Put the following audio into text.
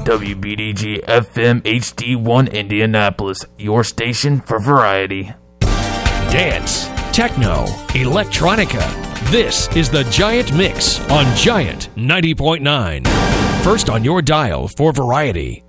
WBDG FM HD1 Indianapolis, your station for variety. Dance, techno, electronica. This is the Giant Mix on Giant 90.9. First on your dial for variety.